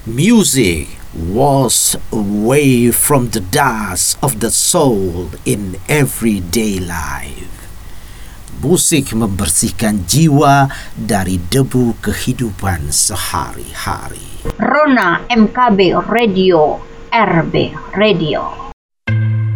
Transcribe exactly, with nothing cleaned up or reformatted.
Music was away from the dust of the soul in everyday life. Musik membersihkan jiwa dari debu kehidupan sehari-hari. Rona M K B Radio, R B Radio.